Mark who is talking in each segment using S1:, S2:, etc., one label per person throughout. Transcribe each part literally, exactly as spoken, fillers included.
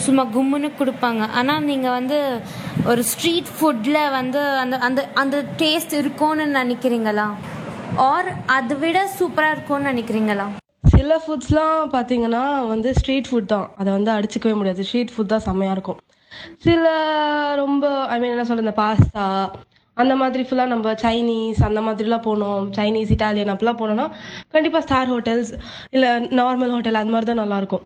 S1: சும்மா கும்முன்னு கொடுப்பாங்க. ஆனால் நீங்கள் வந்து ஒரு ஸ்ட்ரீட் ஃபுட்டில் வந்து அந்த அந்த அந்த டேஸ்ட் இருக்கும்னு நினைக்கிறீங்களா? ஆர் அதை விட சூப்பராக இருக்கும்னு நினைக்கிறீங்களா?
S2: சில ஃபுட்ஸ்லாம் பார்த்தீங்கன்னா வந்து ஸ்ட்ரீட் ஃபுட் தான், அதை வந்து அடிச்சுக்கவே முடியாது. ஸ்ட்ரீட் ஃபுட் தான் செம்மையாக இருக்கும். சில ரொம்ப ஐ மீன் என்ன சொல்ற, இந்த பாஸ்தா அந்த மாதிரி ஃபுல்லாக நம்ம சைனீஸ் அந்த மாதிரிலாம் போனோம், சைனீஸ் இட்டாலியன் அப்படிலாம் போனோம்னா கண்டிப்பாக ஸ்டார் ஹோட்டல்ஸ் இல்லை நார்மல் ஹோட்டல் அந்த மாதிரி தான் நல்லாயிருக்கும்.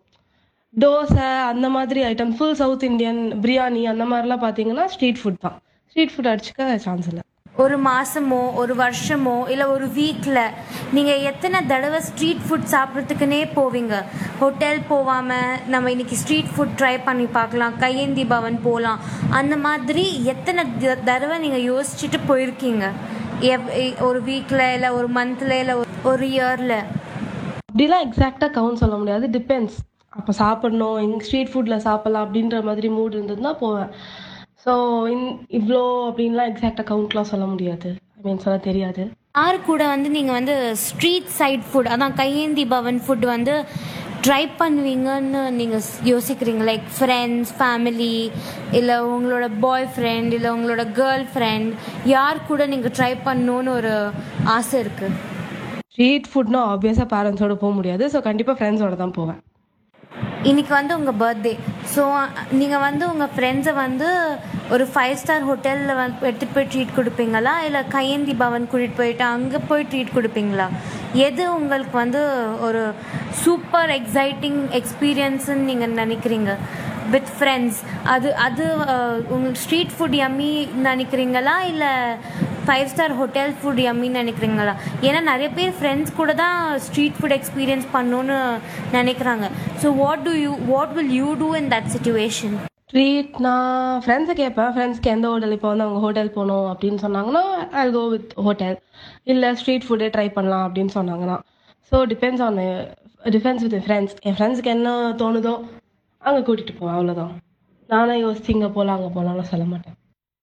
S2: தோசை அந்த மாதிரி item, full south Indian biryani அந்த மாதிரிலாம் பார்த்தீங்கன்னா ஸ்ட்ரீட் ஃபுட் தான். ஸ்ட்ரீட் ஃபுட் அடிச்சுக்க சான்ஸ் இல்லை.
S1: ஒரு மாதமோ ஒரு வருஷமோ இல்லை ஒரு வீக்கில் நீங்கள் எத்தனை தடவை ஸ்ட்ரீட் ஃபுட் சாப்பிட்றதுக்குன்னே போவீங்க? ஹோட்டல் போகாமல் நம்ம இன்றைக்கி ஸ்ட்ரீட் ஃபுட் ட்ரை பண்ணி பார்க்கலாம், கையேந்தி பவன் போகலாம், அந்த மாதிரி எத்தனை தடவை நீங்கள் யோசிச்சுட்டு போயிருக்கீங்க எவ் ஒரு வீக்கில் இல்லை ஒரு மந்தில் இல்லை ஒரு இயரில்?
S2: அப்படிலாம் எக்ஸாக்டாக கவுண்ட் சொல்ல முடியாது, டிபெண்ட்ஸ். அப்போ சாப்பிட்ணும், எங்கள் ஸ்ட்ரீட் ஃபுட்டில் சாப்பிட்லாம் அப்படின்ற மாதிரி மூட் இருந்ததுன்னா போவேன். ஸோ இன் இவ்வளோ அப்படின்லாம் எக்ஸாக்டாக கவுண்ட்லாம் சொல்ல முடியாது, ஐ மீன் சொல்ல தெரியாது.
S1: யார் கூட வந்து நீங்கள் வந்து ஸ்ட்ரீட் சைட் ஃபுட், அதான் கையேந்தி பவன் ஃபுட் வந்து ட்ரை பண்ணுவீங்கன்னு நீங்கள் யோசிக்கிறீங்க? லைக் ஃப்ரெண்ட்ஸ், ஃபேமிலி, இல்லை உங்களோட பாய் ஃப்ரெண்ட், இல்லை உங்களோட கேர்ள் ஃப்ரெண்ட், யார் கூட நீங்கள் ட்ரை பண்ணணுன்னு ஒரு ஆசை இருக்குது?
S2: ஸ்ட்ரீட் ஃபுட்னா ஆப்வியஸாக பேரண்ட்ஸோடு போக முடியாது, ஸோ கண்டிப்பாக ஃப்ரெண்ட்ஸோடு தான் போவேன்.
S1: இன்றைக்கி வந்து உங்கள் பர்த்டே, ஸோ நீங்கள் வந்து உங்கள் ஃப்ரெண்ட்ஸை வந்து ஒரு ஃபைவ் ஸ்டார் ஹோட்டலில் வந்து எடுத்துகிட்டு போய் ட்ரீட் கொடுப்பீங்களா, இல்லை கையேந்தி பவன் கூட்டிகிட்டு போயிட்டு அங்கே போய் ட்ரீட் கொடுப்பீங்களா? எது உங்களுக்கு வந்து ஒரு சூப்பர் எக்ஸைட்டிங் எக்ஸ்பீரியன்ஸுன்னு நீங்கள் நினைக்கிறீங்க வித் ஃப்ரெண்ட்ஸ்? அது அது உங்களுக்கு ஸ்ட்ரீட் ஃபுட் யம்மி நினைக்கிறீங்களா, இல்லை ஃபைவ் ஸ்டார் ஹோட்டல் ஃபுட் யம்மின்னு நினைக்கிறீங்களா? ஏன்னா நிறைய பேர் ஃப்ரெண்ட்ஸ் கூட தான் ஸ்ட்ரீட் ஃபுட் எக்ஸ்பீரியன்ஸ் பண்ணணுன்னு நினைக்கிறாங்க. So what to you what will you two in that situation?
S2: Treat நான் ஃப்ரெண்ட்ஸை கேட்பேன், ஃப்ரெண்ட்ஸ்க்கு எந்த ஹோட்டல் இப்போ வந்து அவங்க ஹோட்டல் போகணும் அப்படின்னு சொன்னாங்கன்னா ஐ கோ வித் ஹோட்டல், இல்லை ஸ்ட்ரீட் ஃபுட்டே ட்ரை பண்ணலாம் அப்படின்னு சொன்னாங்கன்னா. So depends on depends with friends. என் ஃப்ரெண்ட்ஸுக்கு என்ன தோணுதோ அங்கே கூட்டிகிட்டு போவேன், அவ்வளோதான். நானே யோசிச்சு இங்கே போகலாம் அங்கே போகலாம்னு சொல்ல மாட்டேன்.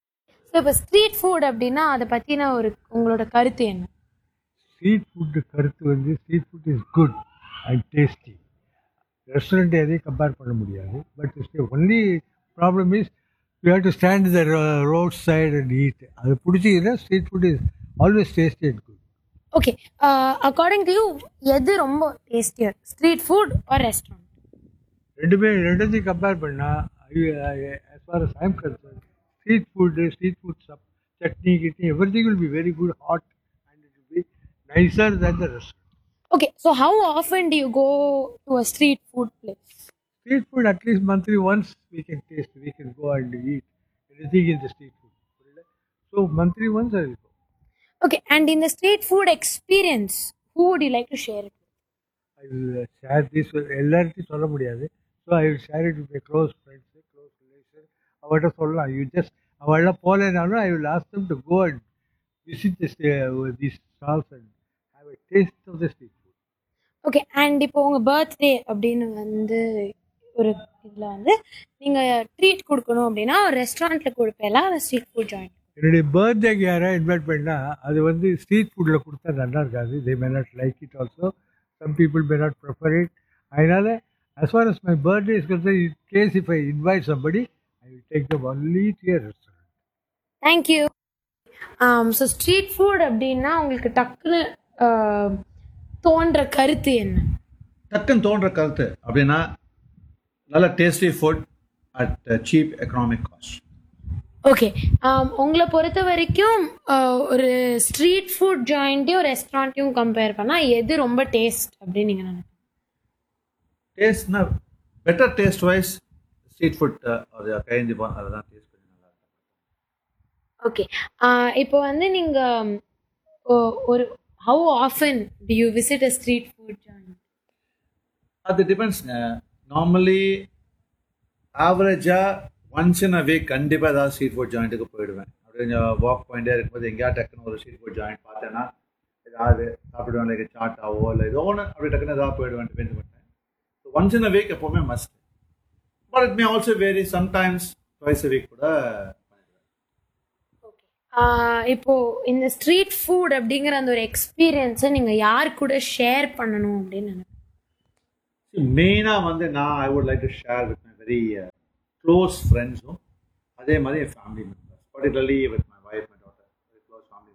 S1: ஸோ இப்போ ஸ்ட்ரீட் ஃபுட் அப்படின்னா அதை பற்றின ஒரு உங்களோட கருத்து என்ன?
S3: ஸ்ட்ரீட் ஃபுட்டு கருத்து வந்து street food is good and tasty. Restaurant எதையும் கம்பேர் பண்ண முடியாது. But only problem is you have to stand the road side and eat. அது பிடிச்சிக்கிட்டா street food is always tasty and good.
S1: Okay, according to you எது ரொம்ப tastier, street food R restaurant?
S3: ரெண்டுமே ரெண்டுத்தையும் compare பண்ணால் as far as I'm concerned, street food, street food stuff, chutney, kitney, everything will be very good, hot, and it will be nicer than the restaurant.
S1: Okay, so how often do you go to a street food place?
S3: Street food at least monthly once we can taste, we can go and eat anything in the street food. So monthly once I will go.
S1: Okay, and in the street food experience, who would you like to share it with?
S3: I will uh, share this with எல்லார்ட்டையும் சொல்ல முடியாது. So I will share it with my close friends, close relations. அவர்கிட்ட சொல்லலாம். You just அவள்லாம் போகலைனாலும் I will ask them to go and visit this, uh, these stalls and have a taste of the street food.
S1: Okay, and இப்போ உங்கள் birthday அப்படின்னு வந்து ஒரு இதில் வந்து நீங்கள் ட்ரீட் கொடுக்கணும் அப்படின்னா ஒரு ரெஸ்டாரண்ட்டில் கொடுப்பேலாம் அந்த ஸ்ட்ரீட் ஃபுட் ஜாயின்?
S3: என்னுடைய பர்த்டேக்கு யாராவது இன்வைட் பண்ணால் அது வந்து ஸ்ட்ரீட் ஃபுட்டில் கொடுத்தா நல்லா இருக்காது. தே may not like it also. Some people may not prefer it. அதனால் as far as my birthday is concerned, in case if I invite somebody, I will take them only to a restaurant.
S1: Thank you. Um, so street food அப்படின்னா உங்களுக்கு டக்குன்னு தோன்ற கருத்து என்ன?
S4: டக்குன்னு தோன்ற கருத்து அப்படின்னா நல்ல tasty food at cheap economic cost.
S1: Okay, உங்களை பொறுத்த வரைக்கும் ஒரு ஸ்ட்ரீட் ஃபுட் ஜாயிண்ட்டையும் ரெஸ்டாரண்ட்டையும் கம்பேர் பண்ணால் எது ரொம்ப டேஸ்ட் அப்படின்னு நீங்கள் நினைக்கிறீங்க?
S4: டேஸ்ட்னா better taste wise street food அது கையேந்தி பவன் அதுதான் டேஸ்ட் பண்ணி நல்லா இருக்கும்.
S1: ஓகே, இப்போ வந்து நீங்கள் ஒரு how often to you visit a street food joint?
S4: அது டிபெண்ட்ஸ்ங்க. நார்மலி ஆவரேஜாக ஒன்ஸ் இன் அ வீக் கண்டிப்பாக ஏதாவது ஸ்ட்ரீட் ஃபுட் ஜாயிண்ட்டுக்கு போயிடுவேன். அப்படி கொஞ்சம் வாக் பாயிண்டே இருக்கும்போது எங்கேயா டக்குன்னு ஒரு ஸ்ட்ரீட் ஃபுட் ஜாயிண்ட் பார்த்தேன்னா ஏதாவது சாப்பிடுவேன், லைக் சாட்டாவோ இல்லை ஏதோ ஒன்று அப்படி டக்குன்னு ஏதாவது போயிடுவேன். டிபெண்ட் பண்ணேன். ஒன்ஸ் இன் அ வீக் எப்போவுமே must. But it may also vary, sometimes twice a week கூட பண்ணிடுவேன்.
S1: ஓகே, இப்போ இந்த ஸ்ட்ரீட் ஃபுட் அப்படிங்கிற அந்த ஒரு எக்ஸ்பீரியன்ஸை நீங்கள் யார் கூட ஷேர் பண்ணணும் அப்படின்னு நினைக்கிறேன்?
S4: மெயினாக வந்து நான் I would like to share with my very close ஃப்ரெண்ட்ஸும் அதே மாதிரி என் family members, particularly with my wife my daughter, very close family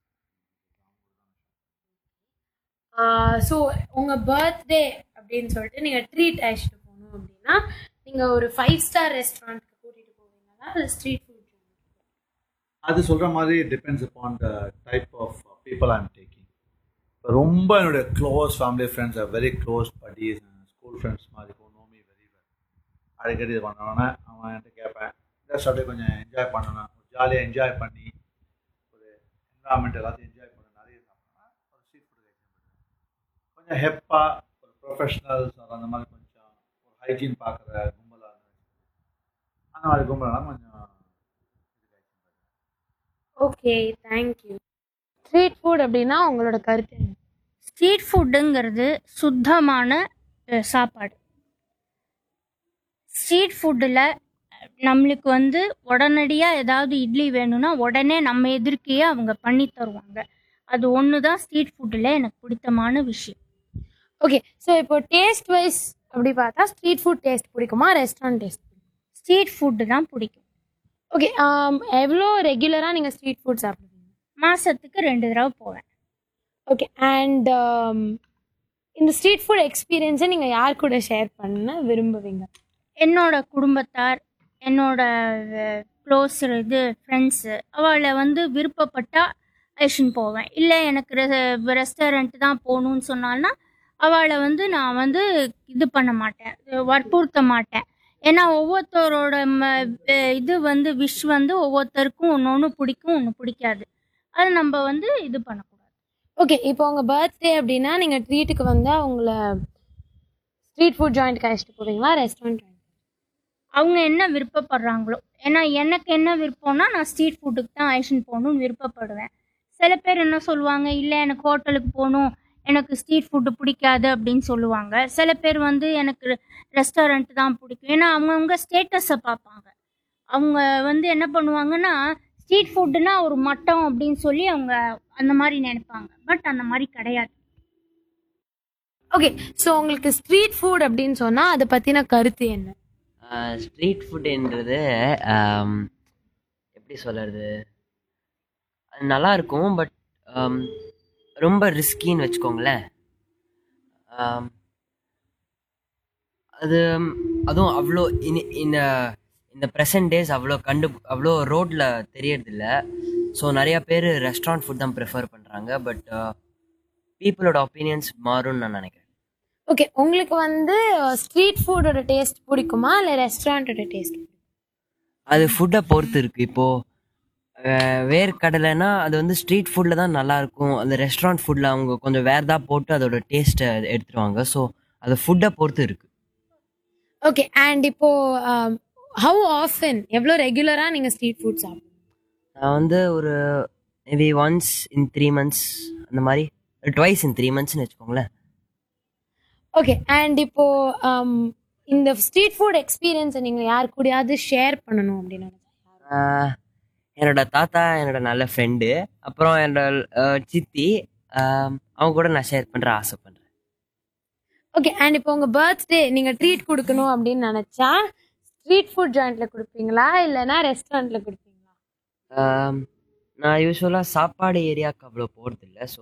S4: members.
S5: So உங்கள் பர்த்டே அப்படின்னு சொல்லிட்டு நீங்கள் ட்ரீட் அழைச்சிட்டு போகணும் அப்படின்னா நீங்கள் ஒரு ஃபைவ் ஸ்டார் ரெஸ்டாரண்ட்டுக்கு கூட்டிகிட்டு போவீங்களா இல்லை ஸ்ட்ரீட் ஃபுட்?
S4: அது சொல்கிற மாதிரி depends upon the type of people I am taking. இப்போ ரொம்ப என்னுடைய close family friends are very close buddies, school friends மாதிரி நோ மீ வெரி வெல். அடிக்கடி இது பண்ணோன்னே அவன் என்கிட்ட கேட்பேன், ஜஸ்ட் அப்படியே கொஞ்சம் என்ஜாய் பண்ணணும், ஜாலியாக என்ஜாய் பண்ணி ஒரு என்வரான்மெண்ட் எல்லாத்தையும் என்ஜாய் பண்ண நிறைய சாப்பிட்டோம்னா ஒரு ஸ்ட்ரீட் ஃபுட் கொஞ்சம் ஹெப்பாக ஒரு ப்ரொஃபஷ்னல்ஸ் அந்த மாதிரி கொஞ்சம் ஒரு ஹைஜீன் பார்க்குற கும்பலாக அந்த மாதிரி கும்பலாம் கொஞ்சம்.
S5: Okay, thank you. ஸ்ட்ரீட் ஃபுட் அப்படின்னா உங்களோட கருத்து என்ன?
S1: ஸ்ட்ரீட் ஃபுட்டுங்கிறது சுத்தமான அஹ், சாப்பாடு. ஸ்ட்ரீட் ஃபுட்டில் நம்மளுக்கு வந்து உடனடியாக ஏதாவது இட்லி வேணும்னா உடனே நம்ம எதிர்க்கையே அவங்க பண்ணி தருவாங்க. அது ஒன்று தான் ஸ்ட்ரீட் ஃபுட்டில் எனக்கு பிடித்தமான விஷயம்.
S5: ஓகே, ஸோ இப்போ டேஸ்ட் வைஸ் அப்படி பார்த்தா ஸ்ட்ரீட் ஃபுட் டேஸ்ட் பிடிக்குமா ரெஸ்டாரண்ட் டேஸ்ட்?
S1: ஸ்ட்ரீட் ஃபுட்டு தான் பிடிக்கும்.
S5: ஓகே, எவ்வளோ ரெகுலராக நீங்கள் ஸ்ட்ரீட் ஃபுட் சாப்பிடுவீங்க?
S1: மாதத்துக்கு ரெண்டு தடவை போவேன்.
S5: ஓகே, அண்ட் இந்த ஸ்ட்ரீட் ஃபுட் எக்ஸ்பீரியன்ஸை நீங்கள் யார் கூட ஷேர் பண்ண விரும்புவீங்க?
S1: என்னோட குடும்பத்தார், என்னோட க்ளோஸ் இது ஃப்ரெண்ட்ஸு, அவளை வந்து விருப்பப்பட்டால் அழைச்சின்னு போவேன். இல்லை எனக்கு ரெஸ்டாரண்ட் தான் போகணுன்னு சொன்னால்னா அவளை வந்து நான் வந்து இது பண்ண மாட்டேன், வற்புறுத்த மாட்டேன். ஏன்னா ஒவ்வொருத்தரோட ம இது வந்து விஷ் வந்து ஒவ்வொருத்தருக்கும் ஒன்று ஒன்று பிடிக்கும், ஒன்று பிடிக்காது. அது நம்ம வந்து இது பண்ணக்கூடாது.
S5: ஓகே, இப்போ உங்கள் பர்த்டே அப்படின்னா நீங்கள் ட்ரீட்டுக்கு வந்து அவங்கள ஸ்ட்ரீட் ஃபுட் ஜாயிண்ட்டுக்கு அழைச்சிட்டு போவீங்களா ரெஸ்டாரண்ட்?
S1: அவங்க என்ன விருப்பப்படுறாங்களோ. ஏன்னா எனக்கு என்ன விருப்பம்னா நான் ஸ்ட்ரீட் ஃபுட்டுக்கு தான் அழைச்சின்னு போகணுன்னு விருப்பப்படுவேன். சில பேர் என்ன சொல்லுவாங்க, இல்லை எனக்கு ஹோட்டலுக்கு போகணும், எனக்கு ஸ்ட்ரீட் ஃபுட்டு பிடிக்காது அப்படின்னு சொல்லுவாங்க. சில பேர் வந்து எனக்கு ரெஸ்டாரண்ட் தான் பிடிக்கும். ஏன்னா அவங்கவுங்க ஸ்டேட்டஸை பார்ப்பாங்க. அவங்க வந்து என்ன பண்ணுவாங்கன்னா ஸ்ட்ரீட் ஃபுட்டுனா ஒரு மட்டம் அப்படின்னு சொல்லி அவங்க அந்த மாதிரி நினைப்பாங்க. பட் அந்த மாதிரி கிடையாது.
S5: ஓகே, ஸோ உங்களுக்கு ஸ்ட்ரீட் ஃபுட் அப்படின்னு சொன்னால் அதை பற்றின கருத்து என்ன?
S6: ஸ்ட்ரீட் ஃபுட்டுன்றது எப்படி சொல்கிறது, அது நல்லா இருக்கும். பட் ரொம்ப ரிஸ்கின்னு வச்சுக்கோங்களேன். ஆம், அது அதுவும் அவ்வளோ இனி இந்த இந்த ப்ரெசன்ட் டேஸ் அவ்வளோ கண்டு அவ்வளோ ரோட்டில் தெரியறதில்ல. ஸோ நிறையா பேர் ரெஸ்டாரண்ட் ஃபுட் தான் ப்ரிஃபர் பண்ணுறாங்க. பட் பீப்புளோட ஒப்பீனியன்ஸ் மாறும்னு நான் நினைக்கிறேன்.
S5: ஓகே, உங்களுக்கு வந்து ஸ்ட்ரீட் ஃபுட்டோட டேஸ்ட் பிடிக்குமா இல்லை ரெஸ்டாரண்ட்டோட டேஸ்ட்?
S6: அது ஃபுட்டை பொறுத்து இருக்குது. இப்போது வேர்க்கடலைன்னா அது வந்து ஸ்ட்ரீட் ஃபுட்டில் தான் நல்லாயிருக்கும். அந்த ரெஸ்டாரண்ட் ஃபுட்டில் அவங்க கொஞ்சம் வேறு தான் போட்டு அதோட டேஸ்ட்டை எடுத்துருவாங்க. ஸோ அது ஃபுட்டை பொறுத்து இருக்குது.
S5: ஓகே, அண்ட் இப்போ ஹவு ஆஃபன், எவ்வளோ ரெகுலராக நீங்கள் ஸ்ட்ரீட் ஃபுட் சாப்பிடுவீங்க?
S6: நான் வந்து ஒரு maybe once in three months அந்த மாதிரி, ட்வைஸ் இன் த்ரீ மந்த்ஸ்னு வச்சுக்கோங்களேன்.
S5: ஓகே, அண்ட் இப்போ இந்த ஸ்ட்ரீட் ஃபுட் எக்ஸ்பீரியன்ஸை நீங்கள் யார் கூடயாவது ஷேர் பண்ணணும் அப்படின்னு
S6: ஆஹ் என்னோட தாத்தா என்னோட நல்ல ஃப்ரெண்டு, அப்புறம் என்னோட அஹ், சித்தி, ஆஹ், அவங்க கூட நான் ஷேர் பண்ணுற ஆசைப்படுறேன்.
S5: ஓகே, அண்ட் இப்போ உங்கள் பர்த்டே நீங்கள் ட்ரீட் கொடுக்கணும் அப்படின்னு நினச்சா ஸ்ட்ரீட் ஃபுட் ஜாயிண்ட்டில் கொடுப்பீங்களா இல்லைனா ரெஸ்டாரண்ட்டில் கொடுப்பீங்களா?
S6: ஆம், நான் யூஸ்வலாக சாப்பாடு ஏரியாவுக்கு அவ்வளோ போகிறதில்ல. ஸோ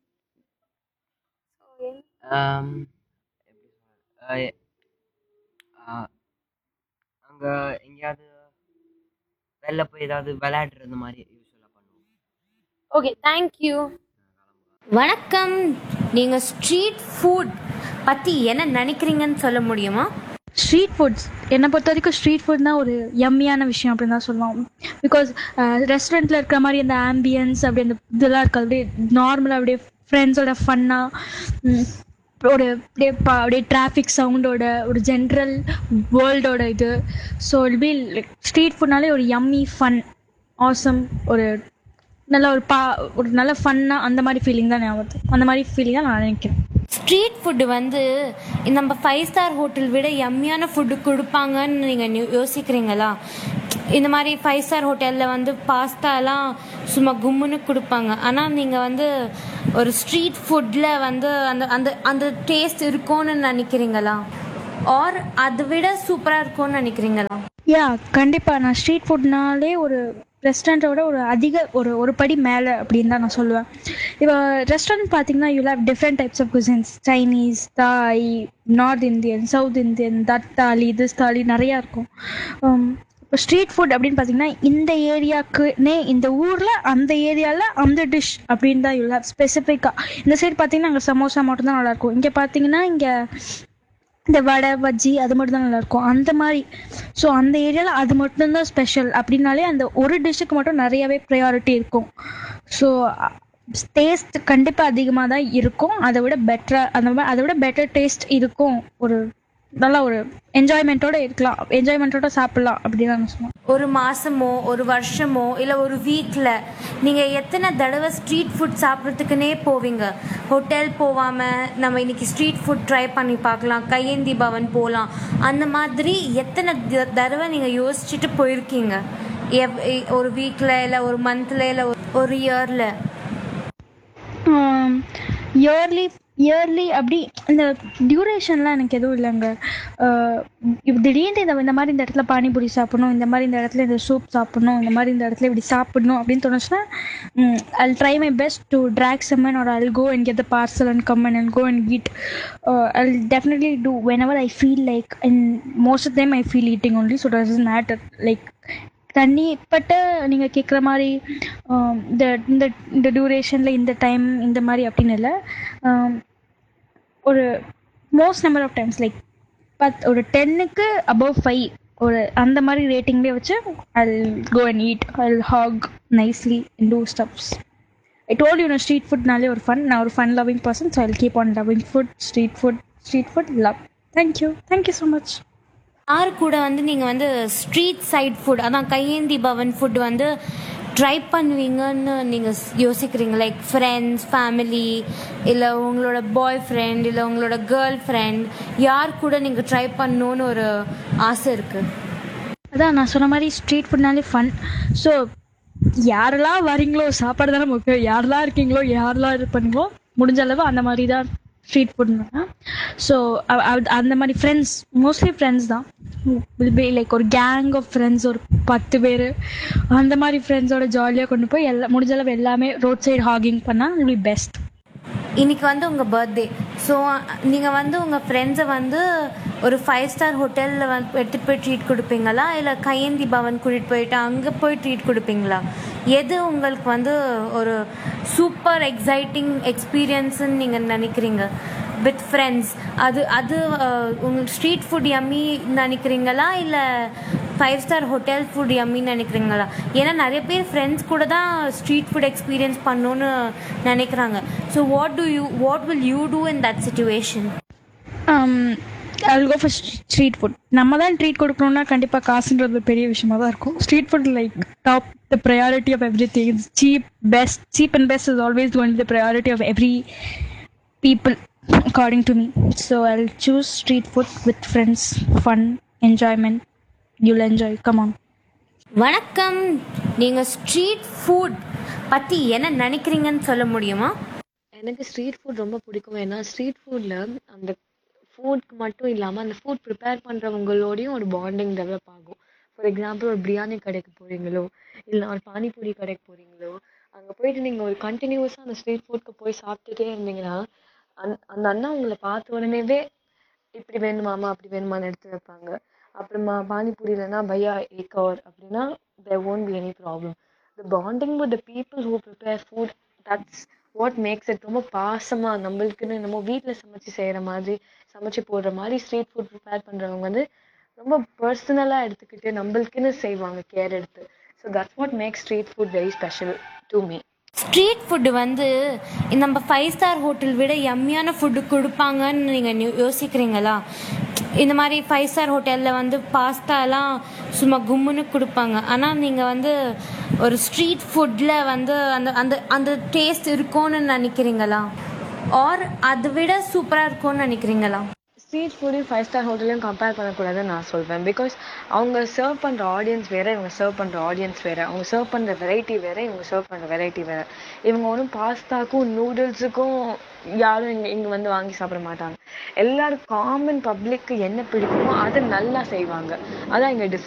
S6: அங்கே எங்கேயாவது வெளில போய் ஏதாவது விளையாடுறது மாதிரி யூஸ்வலாக பண்ணுவோம்.
S5: Okay, thank you.
S1: வணக்கம். நீங்கள் ஸ்ட்ரீட் ஃபுட் பற்றி என்ன நினைக்கிறீங்கன்னு சொல்ல முடியுமா?
S7: ஸ்ட்ரீட் ஃபுட்ஸ் என்னை பொறுத்த வரைக்கும் ஸ்ட்ரீட் ஃபுட்னா ஒரு யம்மியான விஷயம் அப்படின்னு தான் சொல்லுவோம். பிகாஸ் ரெஸ்டாரண்ட்டில் இருக்கிற மாதிரி அந்த ஆம்பியன்ஸ் அப்படி அந்த இதெல்லாம் இருக்காது. அப்படியே நார்மலாக அப்படியே ஃப்ரெண்ட்ஸோட ஃபன்னாக ஒரு அப்படியே பா அப்படியே டிராஃபிக் சவுண்டோட ஒரு ஜென்ரல் வேர்ல்டோட இது. So it be like street ஃபுட்னாலே ஒரு யம்மி ஃபன் ஆசம், ஒரு நல்ல ஒரு பா ஒரு நல்ல ஃபன்னாக அந்த மாதிரி ஃபீலிங் தான் ஞாபகம் வருது. அந்த மாதிரி ஃபீலிங் தான் நான் நினைக்கிறேன்.
S1: ஸ்ட்ரீட் ஃபுட்டு வந்து நம்ம ஃபைவ் ஸ்டார் ஹோட்டல் விட யம்மியான ஃபுட்டு கொடுப்பாங்கன்னு நீங்கள் யோசிக்கிறீங்களா? இந்த மாதிரி ஃபைவ் ஸ்டார் ஹோட்டலில் வந்து பாஸ்தாலாம் சும்மா கும்முன்னு கொடுப்பாங்க. ஆனால் நீங்கள் வந்து ஒரு ஸ்ட்ரீட் ஃபுட்டில் வந்து அந்த அந்த அந்த டேஸ்ட் இருக்கும்னு நினைக்கிறீங்களா? ஆர் அதை விட சூப்பராக இருக்கும்னு நினைக்கிறீங்களா?
S7: யா கண்டிப்பாக நான் ஸ்ட்ரீட் ஃபுட்னாலே ஒரு ரெஸ்டாரண்ட்டோட ஒரு அதிக ஒரு ஒரு படி மேலே அப்படின்னு தான் நான் சொல்லுவேன். இப்போ ரெஸ்டாரண்ட் பார்த்தீங்கன்னா you have different types of cuisines, Chinese, தாய், north Indian, south Indian, that தாலி, திஸ் தாலி நிறையா இருக்கும். இப்போ ஸ்ட்ரீட் ஃபுட் அப்படின்னு பார்த்தீங்கன்னா இந்த ஏரியாவுக்குனே இந்த ஊரில் அந்த ஏரியாவில் அந்த டிஷ் அப்படின்னு தான் யூ ஹேவ் ஸ்பெசிஃபிக்காக. இந்த சைடு பார்த்தீங்கன்னா அங்கே சமோசா மட்டும்தான் நல்லாயிருக்கும், இங்கே பார்த்தீங்கன்னா இங்கே இந்த வடை பஜ்ஜி அது மட்டும் தான் நல்லாயிருக்கும் அந்த மாதிரி. ஸோ அந்த ஏரியாவில் அது மட்டும்தான் ஸ்பெஷல் அப்படின்னாலே அந்த ஒரு டிஷ்ஷுக்கு மட்டும் நிறையாவே ப்ரையாரிட்டி இருக்கும். ஸோ டேஸ்ட் கண்டிப்பாக அதிகமாக தான் இருக்கும், அதை விட பெட்டராக அந்த மாதிரி அதை விட பெட்டர் டேஸ்ட் இருக்கும். ஒரு நல்லா ஒரு என்ஜாய்மெண்ட்டோட இருக்கலாம், என்ஜாய்மெண்ட்டோட சாப்பிட்லாம் அப்படின்னு நான் சொல்லுவேன்.
S1: ஒரு மாதமோ ஒரு வருஷமோ இல்லை ஒரு வீக்கில் நீங்கள் எத்தனை தடவை ஸ்ட்ரீட் ஃபுட் சாப்பிட்றதுக்குன்னே போவீங்க? ஹோட்டல் போகாமல் நம்ம இன்னைக்கு ஸ்ட்ரீட் ஃபுட் ட்ரை பண்ணி பார்க்கலாம், கையேந்தி பவன் போகலாம், அந்த மாதிரி எத்தனை த- தடவை நீங்கள் யோசிச்சுட்டு போயிருக்கீங்க? எவ் ஒரு வீக்கில் இல்லை ஒரு மந்தில் இல்லை ஒரு இயரில்?
S7: இயர்லி இயர்லி அப்படி இந்த டியூரேஷன்லாம் எனக்கு எதுவும் இல்லைங்க. இப்போ திடீர்னு இந்த இந்த மாதிரி இந்த இடத்துல பானிபூரி சாப்பிடணும், இந்த மாதிரி இந்த இடத்துல இந்த சூப் சாப்பிடணும், இந்த மாதிரி இந்த இடத்துல இப்படி சாப்பிடணும் அப்படின்னு தோணுச்சுன்னா I'll try my best to drag someone, or I'll go and get the parcel and come and I'll go and eat. uh, I'll definitely do whenever I feel like, and most of them I feel eating only, so it doesn't matter. Like தனிப்பட்ட நீங்கள் கேட்குற மாதிரி இந்த இந்த இந்த டியூரேஷனில் இந்த time இந்த மாதிரி அப்படின்னு இல்லை. ஒரு most number of times like பத் ஒரு டென்னுக்கு அபவ் ஃபைவ் ஒரு அந்த மாதிரி ரேட்டிங்லேயே வச்சு I'll go and eat, I'll hog nicely and do stuffs. I told you, street ஃபுட்னாலே ஒரு ஃபன், நான் ஒரு fun loving person, so I'll keep on loving food, street food, street food love. Thank you, thank you so much.
S1: யார் கூட வந்து நீங்கள் வந்து street side food, அதான் கையேந்தி பவன் ஃபுட் வந்து ட்ரை பண்ணுவீங்கன்னு நீங்கள் யோசிக்கிறீங்க? லைக் ஃப்ரெண்ட்ஸ், ஃபேமிலி, இல்லை உங்களோட பாய் ஃப்ரெண்ட், இல்லை உங்களோட கேர்ள் ஃப்ரெண்ட், யார் கூட நீங்கள் ட்ரை பண்ணணுன்னு ஒரு ஆசை இருக்குது?
S7: அதான் நான் சொன்ன மாதிரி ஸ்ட்ரீட் ஃபுட்னாலே ஃபன். ஸோ யாரெல்லாம் வரீங்களோ சாப்பாடு தானே முக்கியம், யாரெல்லாம் இருக்கீங்களோ யாரெல்லாம் இது பண்ணீங்களோ முடிஞ்ச அளவு அந்த மாதிரி தான் ஸ்ட்ரீட் ஃபுட்னா. ஸோ அந்த மாதிரி ஃப்ரெண்ட்ஸ், மோஸ்ட்லி ஃப்ரெண்ட்ஸ் தான், வில் பி லைக் ஒரு கேங் ஆஃப் ஃப்ரெண்ட்ஸ், ஒரு பத்து பேர் அந்த மாதிரி ஃப்ரெண்ட்ஸோட ஜாலியாக கொண்டு போய் எல்லா முடிஞ்ச அளவு எல்லாமே ரோட் சைடு ஹாகிங் பண்ணால் வில் பி பெஸ்ட்.
S1: இன்னைக்கு வந்து உங்கள் பர்த்டே, ஸோ நீங்கள் வந்து உங்கள் ஃப்ரெண்ட்ஸை வந்து ஒரு ஃபைவ் ஸ்டார் ஹோட்டலில் வந்து எடுத்துகிட்டு போய் ட்ரீட் கொடுப்பீங்களா, இல்லை கையேந்தி பவன் கூட்டிகிட்டு போயிட்டு அங்கே போய் ட்ரீட் கொடுப்பீங்களா? எது உங்களுக்கு வந்து ஒரு சூப்பர் எக்ஸைட்டிங் எக்ஸ்பீரியன்ஸுன்னு நீங்கள் நினைக்கிறீங்க வித் ஃப்ரெண்ட்ஸ்? அது அது உங்களுக்கு ஸ்ட்ரீட் ஃபுட் யம்மி நினைக்கிறீங்களா, இல்லை ஃபைவ் ஸ்டார் ஹோட்டல் ஃபுட் யம்மின்னு நினைக்கிறீங்களா? ஏன்னா நிறைய பேர் ஃப்ரெண்ட்ஸ் கூட தான் ஸ்ட்ரீட் ஃபுட் எக்ஸ்பீரியன்ஸ் பண்ணணுன்னு நினைக்கிறாங்க. So what to you what will you two in that situation?
S7: I'll go for street food. நம்ம தான் ட்ரீட் கொடுக்கணும்னா கண்டிப்பாக காசுன்றது பெரிய விஷயமா தான் இருக்கும். Street food like top the priority of every thing. It's cheap best, cheap and best is always going to the priority of every people according to me. So I'll choose street food with friends, fun, enjoyment. You'll enjoy, come on.
S1: வணக்கம், நீங்கள் street food பற்றி என்ன நினைக்கிறீங்கன்னு சொல்ல முடியுமா?
S8: எனக்கு street food ரொம்ப பிடிக்கும். ஏன்னா ஸ்ட்ரீட் ஃபுட்டில் அந்த ஃபுட்க்கு மட்டும் இல்லாமல் அந்த ஃபுட் ப்ரிப்பேர் பண்ணுறவங்களோடையும் ஒரு பாண்டிங் டெவலப் ஆகும். ஃபார் எக்ஸாம்பிள், ஒரு பிரியாணி கடைக்கு போகிறீங்களோ இல்லை ஒரு பானிபூரி கடைக்கு போகிறீங்களோ, அங்கே போயிட்டு நீங்கள் ஒரு கண்டினியூஸாக அந்த ஸ்ட்ரீட் ஃபுட்க்கு போய் சாப்பிட்டுட்டே இருந்தீங்கன்னா அந் அந்த அண்ணா உங்களை பார்த்த உடனேவே இப்படி வேணுமாமா அப்படி வேணுமான்னு எடுத்து வைப்பாங்க. அப்புறமா பானிபூரி இல்லைன்னா பையா ஏக் அவர் அப்படின்னா there won't be any problem. The bonding with the people who prepare food, that's what makes it ரொம்ப பாசமாக நம்மளுக்குன்னு நம்ம வீட்டில் சமைச்சு செய்கிற மாதிரி சமைச்சு போடுற மாதிரி ஸ்ட்ரீட் ஃபுட் ப்ரிப்பேர் பண்ணுறவங்க வந்து ரொம்ப பர்சனலாக எடுத்துக்கிட்டு நம்மளுக்குன்னு செய்வாங்க, கேர் எடுத்து. So that's what makes street food very special to me.
S1: Street food வந்து நம்ம ஃபைவ் ஸ்டார் ஹோட்டல் விட யம்மியான ஃபுட்டு கொடுப்பாங்கன்னு நீங்கள் யோசிக்கிறீங்களா? இந்த மாதிரி ஃபைவ் ஸ்டார் ஹோட்டலில் வந்து பாஸ்தாலாம் சும்மா கும்முன்னு கொடுப்பாங்க, ஆனால் நீங்கள் வந்து ஒரு ஸ்ட்ரீட் ஃபுட்டில் வந்து அந்த அந்த அந்த டேஸ்ட் இருக்கும்னு நினைக்கிறீங்களா, ஆர் அதை விட சூப்பராக இருக்கும்னு நினைக்கிறீங்களா?
S8: ஸ்ட்ரீட் ஃபுட்டையும் ஃபைவ் ஸ்டார் ஹோட்டலையும் கம்பேர் பண்ணக்கூடாதுன்னு நான் சொல்வேன். பிகாஸ் அவங்க சர்வ் பண்ணுற ஆடியன்ஸ் வேறு, இவங்க சர்வ் பண்ணுற ஆடியன்ஸ் வேறு. அவங்க சர்வ் பண்ணுற வெரைட்டி வேறு, இவங்க சர்வ் பண்ணுற வெரைட்டி வேறு. இவங்க ஒன்றும் பாஸ்தாக்கும் நூடுல்ஸுக்கும் யாரும் இங்கே இங்கே வந்து வாங்கி சாப்பிட மாட்டாங்க. எல்லோரும் காமன் பப்ளிக்கு என்ன பிடிக்குமோ அதை நல்லா செய்வாங்க. அதான் இங்கே டிஃப்ரெண்ட்.